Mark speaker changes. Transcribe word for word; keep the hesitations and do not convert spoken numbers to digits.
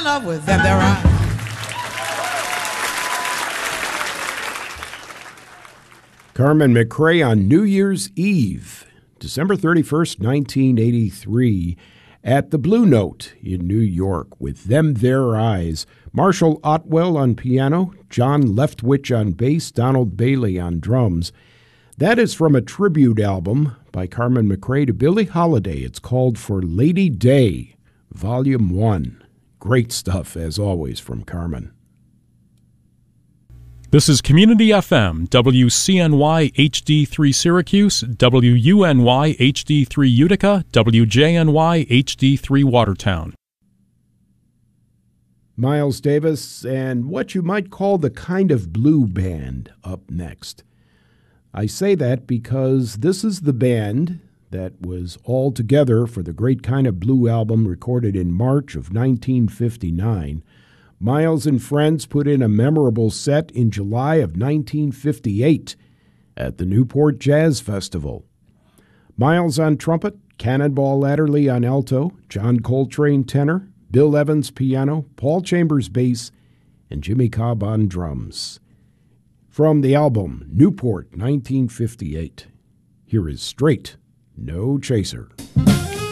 Speaker 1: in love with them there eyes.
Speaker 2: Carmen McRae on New Year's Eve, December thirty-first, nineteen eighty-three, at the Blue Note in New York with Them There Eyes. Marshall Otwell on piano, John Leftwich on bass, Donald Bailey on drums. That is from a tribute album by Carmen McRae to Billie Holiday. It's called For Lady Day, Volume one. Great stuff, as always, from Carmen.
Speaker 3: This is Community F M, W C N Y H D three Syracuse, W U N Y H D three Utica, W J N Y H D three Watertown.
Speaker 2: Miles Davis and what you might call the Kind of Blue Band up next. I say that because this is the band that was all together for the Great Kind of Blue album recorded in March of nineteen fifty-nine. Miles and friends put in a memorable set in July of nineteen fifty-eight at the Newport Jazz Festival. Miles on trumpet, Cannonball Adderley on alto, John Coltrane tenor, Bill Evans piano, Paul Chambers bass, and Jimmy Cobb on drums. From the album Newport nineteen fifty-eight, here is Straight No Chaser.